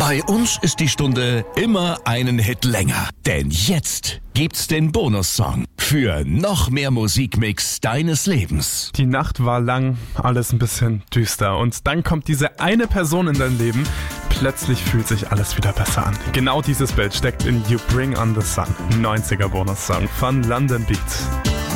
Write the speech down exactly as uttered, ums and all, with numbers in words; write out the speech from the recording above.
Bei uns ist die Stunde immer einen Hit länger. Denn jetzt gibt's den Bonussong für noch mehr Musikmix deines Lebens. Die Nacht war lang, alles ein bisschen düster. Und dann kommt diese eine Person in dein Leben. Plötzlich fühlt sich alles wieder besser an. Genau dieses Bild steckt in You Bring on the Sun. neunziger Bonussong von London Beat.